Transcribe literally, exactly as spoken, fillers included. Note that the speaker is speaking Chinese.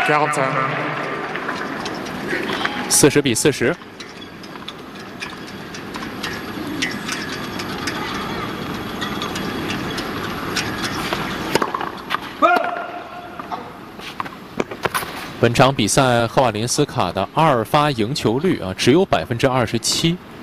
quarante-cinq。 四十比四十。 本场比赛，赫瓦林斯卡的二发赢球率啊只有百分之二十七。